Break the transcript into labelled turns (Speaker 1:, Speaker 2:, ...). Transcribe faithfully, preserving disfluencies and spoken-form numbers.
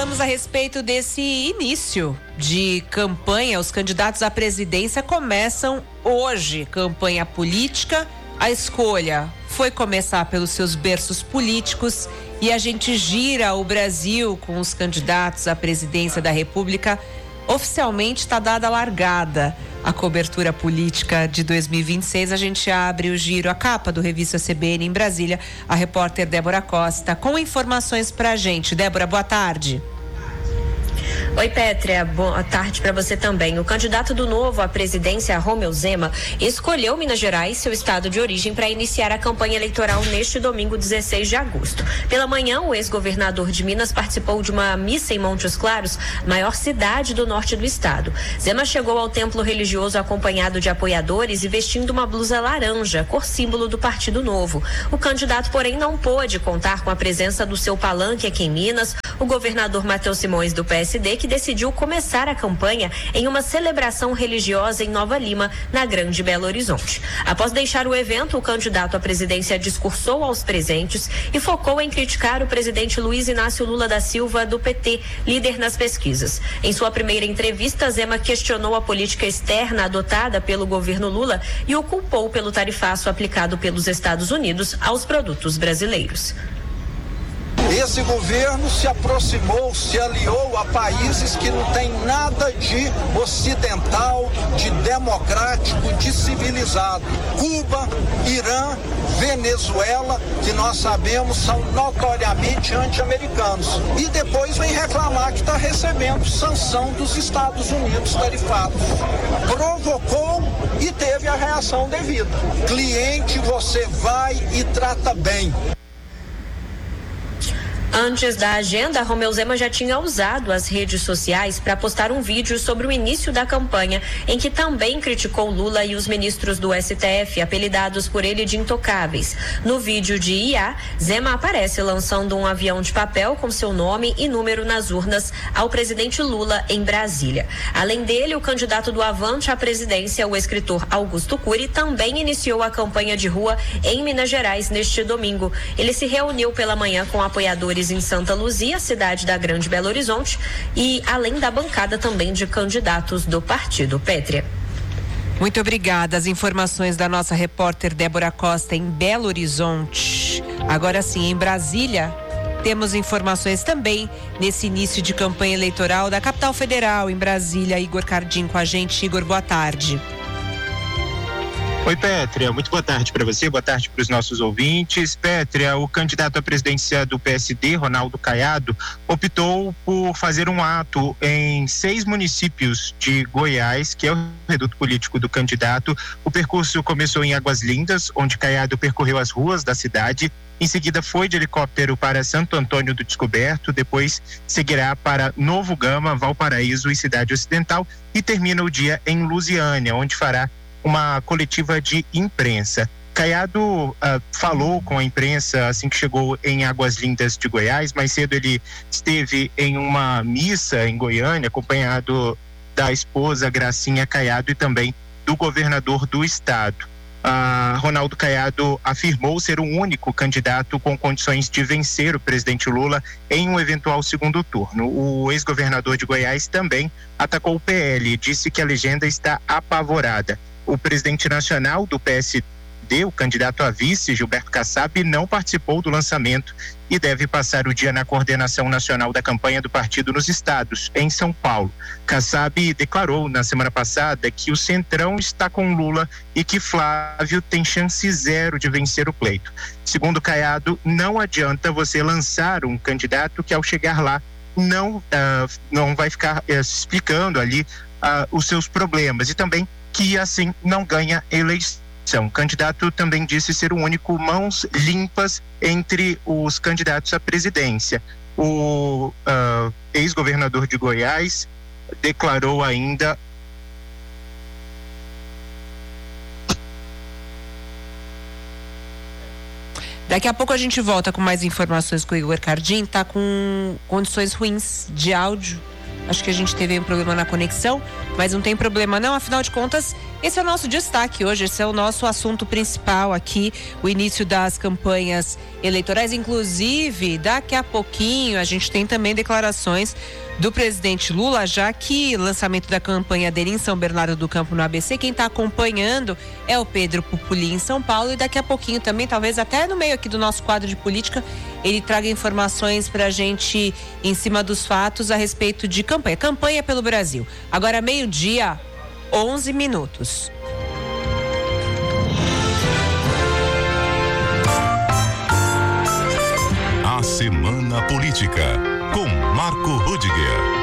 Speaker 1: Falamos a respeito desse início de campanha. Os candidatos à presidência começam hoje. Campanha política. A escolha foi começar pelos seus berços políticos e a gente gira o Brasil com os candidatos à presidência da República. Oficialmente está dada a largada a cobertura política de dois mil e vinte e seis. A gente abre o giro, a capa do Revista C B N em Brasília. A repórter Débora Costa com informações pra gente. Débora, boa tarde.
Speaker 2: Oi, Pétria, boa tarde para você também. O candidato do Novo à presidência, Romeu Zema, escolheu Minas Gerais, seu estado de origem, para iniciar a campanha eleitoral neste domingo, dezesseis de agosto. Pela manhã, o ex-governador de Minas participou de uma missa em Montes Claros, maior cidade do norte do estado. Zema chegou ao templo religioso acompanhado de apoiadores e vestindo uma blusa laranja, cor símbolo do Partido Novo. O candidato, porém, não pôde contar com a presença do seu palanque aqui em Minas, o governador Matheus Simões, do P S D, que decidiu começar a campanha em uma celebração religiosa em Nova Lima, na Grande Belo Horizonte. Após deixar o evento, o candidato à presidência discursou aos presentes e focou em criticar o presidente Luiz Inácio Lula da Silva, do P T, líder nas pesquisas. Em sua primeira entrevista, Zema questionou a política externa adotada pelo governo Lula e o culpou pelo tarifaço aplicado pelos Estados Unidos aos produtos brasileiros.
Speaker 3: Esse governo se aproximou, se aliou a países que não têm nada de ocidental, de democrático, de civilizado. Cuba, Irã, Venezuela, que nós sabemos são notoriamente anti-americanos. E depois vem reclamar que está recebendo sanção dos Estados Unidos tarifados. Provocou e teve a reação devida. Cliente, você vai e trata bem.
Speaker 2: Antes da agenda, Romeu Zema já tinha usado as redes sociais para postar um vídeo sobre o início da campanha, em que também criticou Lula e os ministros do S T F, apelidados por ele de intocáveis. No vídeo de I A, Zema aparece lançando um avião de papel com seu nome e número nas urnas ao presidente Lula em Brasília. Além dele, o candidato do Avante à presidência, o escritor Augusto Cury, também iniciou a campanha de rua em Minas Gerais neste domingo. Ele se reuniu pela manhã com apoiadores em Santa Luzia, cidade da Grande Belo Horizonte, e além da bancada também de candidatos do partido. Pétria.
Speaker 1: Muito obrigada. As informações da nossa repórter Débora Costa em Belo Horizonte. Agora sim, em Brasília, temos informações também nesse início de campanha eleitoral da capital federal, em Brasília. Igor Cardim com a gente. Igor, boa tarde.
Speaker 4: Oi, Pétria, muito boa tarde para você, boa tarde para os nossos ouvintes. Pétria, o candidato à presidência do P S D, Ronaldo Caiado, optou por fazer um ato em seis municípios de Goiás, que é o reduto político do candidato. O percurso começou em Águas Lindas, onde Caiado percorreu as ruas da cidade. Em seguida foi de helicóptero para Santo Antônio do Descoberto, depois seguirá para Novo Gama, Valparaíso e Cidade Ocidental e termina o dia em Lusiânia, onde fará uma coletiva de imprensa. Caiado uh, falou com a imprensa assim que chegou em Águas Lindas de Goiás. Mais cedo ele esteve em uma missa em Goiânia, acompanhado da esposa Gracinha Caiado e também do governador do estado. Uh, Ronaldo Caiado afirmou ser o único candidato com condições de vencer o presidente Lula em um eventual segundo turno. O ex-governador de Goiás também atacou o P L e disse que a legenda está apavorada. O presidente nacional do P S D, o candidato a vice, Gilberto Kassab, não participou do lançamento e deve passar o dia na coordenação nacional da campanha do partido nos estados, em São Paulo. Kassab declarou na semana passada que o Centrão está com Lula e que Flávio tem chance zero de vencer o pleito. Segundo Caiado, não adianta você lançar um candidato que ao chegar lá não, uh, não vai ficar uh, explicando ali uh, os seus problemas e também que assim não ganha eleição. O candidato também disse ser o único mãos limpas entre os candidatos à presidência. O uh, ex-governador de Goiás declarou ainda
Speaker 1: Daqui a pouco a gente volta com mais informações com o Igor Cardim. Tá com condições ruins de áudio. Acho que a gente teve um problema na conexão, mas não tem problema não, afinal de contas, Esse é o nosso destaque hoje, esse é o nosso assunto principal aqui, o início das campanhas eleitorais. Inclusive, daqui a pouquinho a gente tem também declarações do presidente Lula, já que o lançamento da campanha dele em São Bernardo do Campo, no A B C, quem está acompanhando é o Pedro Pupuli em São Paulo, e daqui a pouquinho também, talvez até no meio aqui do nosso quadro de política, ele traga informações para a gente em cima dos fatos a respeito de campanha. Campanha pelo Brasil. Agora, meio-dia, onze minutos.
Speaker 5: A Semana Política, com Marco Rudiger.